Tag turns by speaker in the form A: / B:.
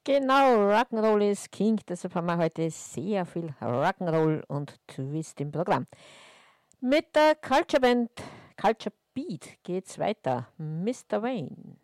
A: Genau, Rock'n'Roll ist King, deshalb haben wir heute sehr viel Rock'n'Roll und Twist im Programm. Mit der Culture Band, Culture Beat geht's weiter. Mr. Wayne.